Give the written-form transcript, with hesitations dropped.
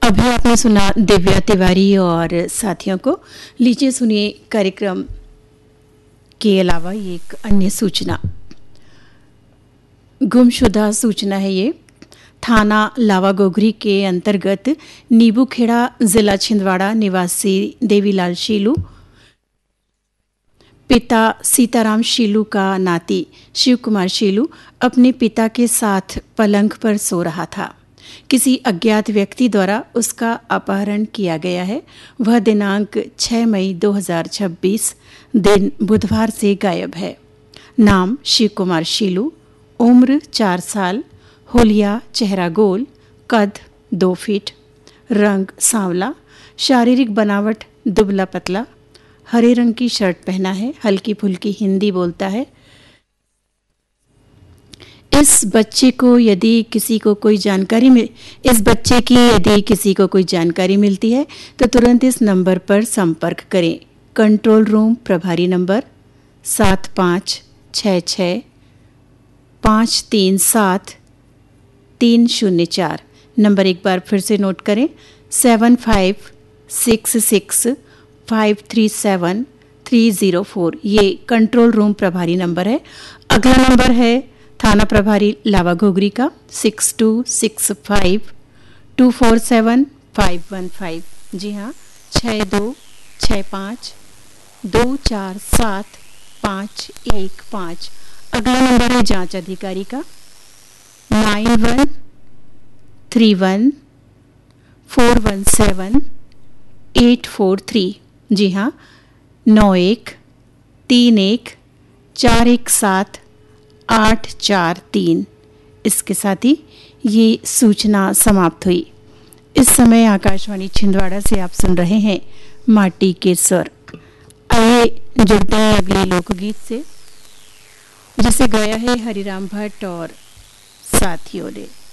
अभी आपने सुना दिव्या तिवारी और साथियों को। लीजिए सुनिए कार्यक्रम के अलावा ये एक अन्य सूचना, गुमशुदा सूचना है ये। थाना लावागोगरी के अंतर्गत नीबूखेड़ा, जिला छिंदवाड़ा निवासी देवीलाल शीलू, पिता सीताराम शीलू का नाती शिव कुमार शीलू अपने पिता के साथ पलंग पर सो रहा था। किसी अज्ञात व्यक्ति द्वारा उसका अपहरण किया गया है। वह दिनांक 6 मई 2026 दिन बुधवार से गायब है। नाम शिव कुमार शीलू, उम्र 4 साल, होलिया, चेहरा गोल, कद 2 फीट, रंग सांवला, शारीरिक बनावट दुबला पतला, हरे रंग की शर्ट पहना है, हल्की फुल्की हिंदी बोलता है। इस बच्चे की यदि किसी को कोई जानकारी मिलती है तो तुरंत इस नंबर पर संपर्क करें। कंट्रोल रूम प्रभारी नंबर 7566537304। नंबर एक बार फिर से नोट करें, 7566537304। ये कंट्रोल रूम प्रभारी नंबर है। अगला नंबर है थाना प्रभारी लावाघोगरी का 6265247515। जी हाँ, 6265247515। अगला नंबर है जांच अधिकारी का 9131417843। जी हाँ, 9131417843। इसके साथ ही ये सूचना समाप्त हुई। इस समय आकाशवाणी छिंदवाड़ा से आप सुन रहे हैं माटी के स्वर। आइए जुड़ते हैं अगले लोकगीत से, जिसे गाया है हरिराम भट्ट और साथियों ने।